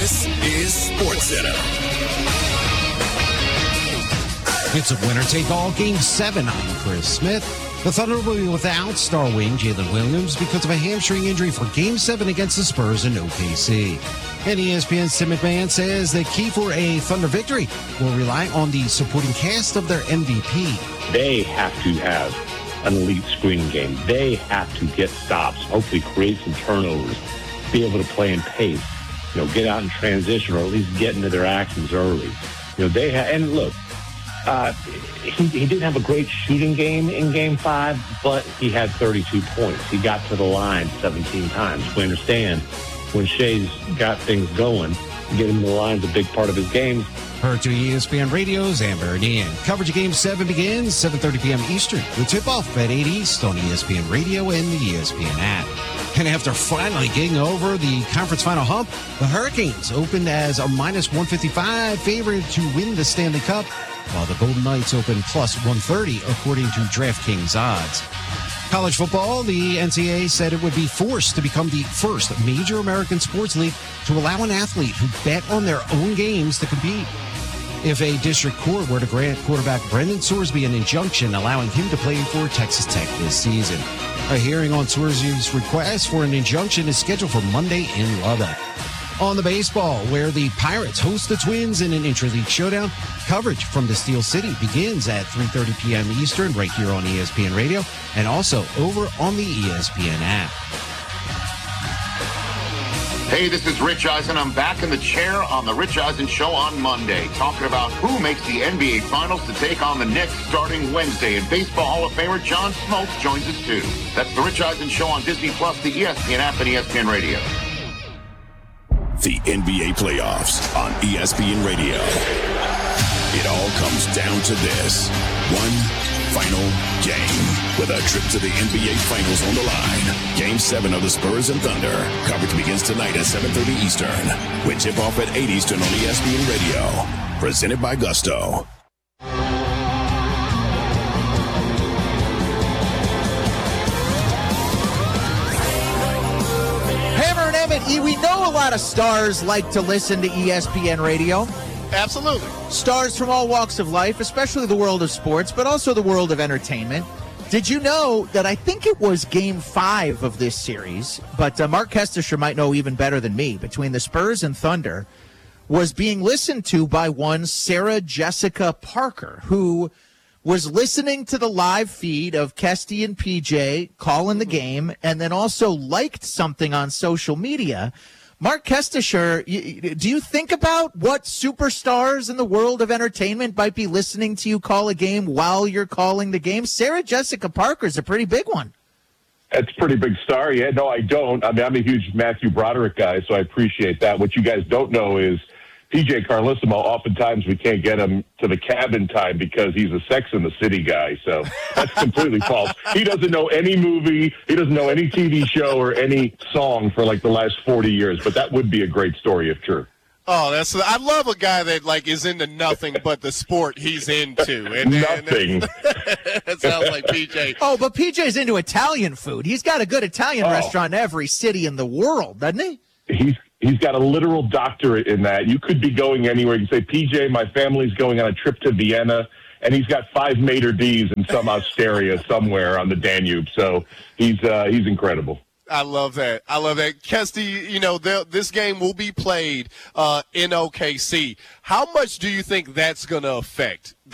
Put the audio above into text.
This is SportsCenter. It's a winner-take-all Game 7. I'm Chris Smith. The Thunder will be without star wing Jalen Williams because of a hamstring injury for Game 7 against the Spurs in OKC. And ESPN's Tim McMahon says the key for a Thunder victory will rely on the supporting cast of their MVP. They have to have an elite screening game. They have to get stops, hopefully create some turnovers, be able to play in pace, get out in transition or at least get into their actions early. They have, and look, he didn't have a great shooting game in Game 5, but he had 32 points. He got to the line 17 times. We understand when Shea's got things going, getting to the line is a big part of his game. Heard to ESPN Radio's Amber and Ian. Coverage of Game 7 begins 7:30 p.m. Eastern with tip-off at 8 East on ESPN Radio and the ESPN app. And after finally getting over the conference final hump, the Hurricanes opened as a -155 favorite to win the Stanley Cup, while the Golden Knights opened +130 according to DraftKings odds. College football, the NCAA said it would be forced to become the first major American sports league to allow an athlete who bet on their own games to compete. If a district court were to grant quarterback Brendan Sorsby an injunction allowing him to play for Texas Tech this season. A hearing on Sorsby's request for an injunction is scheduled for Monday in Lubbock. On the baseball, where the Pirates host the Twins in an intra-league showdown, coverage from the Steel City begins at 3:30 p.m. Eastern right here on ESPN Radio and also over on the ESPN app. Hey, this is Rich Eisen. I'm back in the chair on the Rich Eisen Show on Monday, talking about who makes the NBA Finals to take on the Knicks starting Wednesday. And Baseball Hall of Famer John Smoltz joins us too. That's the Rich Eisen Show on Disney Plus, the ESPN app, and ESPN Radio. The NBA playoffs on ESPN Radio. It all comes down to this. One final game with a trip to the NBA Finals on the line. Game 7 of the Spurs and Thunder. Coverage begins tonight at 7:30 Eastern. With tip-off at 8 Eastern on ESPN Radio. Presented by Gusto. We know a lot of stars like to listen to ESPN Radio. Absolutely. Stars from all walks of life, especially the world of sports, but also the world of entertainment. Did you know that I think it was Game 5 of this series, but Mark Kestisher might know even better than me, between the Spurs and Thunder, was being listened to by one Sarah Jessica Parker, who was listening to the live feed of Kesty and PJ calling the game and then also liked something on social media. Mark Kestisher, do you think about what superstars in the world of entertainment might be listening to you call a game while you're calling the game? Sarah Jessica Parker is a pretty big one. That's a pretty big star. Yeah, no, I don't. I mean, I'm a huge Matthew Broderick guy, so I appreciate that. What you guys don't know is PJ Carlissimo, oftentimes we can't get him to the cabin time because he's a Sex and the City guy. So that's completely false. He doesn't know any movie. He doesn't know any TV show or any song for like the last 40 years. But that would be a great story if true. Oh, I love a guy that like is into nothing but the sport he's into. Nothing. That sounds like PJ. Oh, but PJ's into Italian food. He's got a good Italian restaurant in every city in the world, doesn't he? He's got a literal doctorate in that. You could be going anywhere. You can say, PJ, my family's going on a trip to Vienna, and he's got 5 Mater D's in some Osteria somewhere on the Danube. So he's incredible. I love that. Kesty, this game will be played in OKC. How much do you think that's going to affect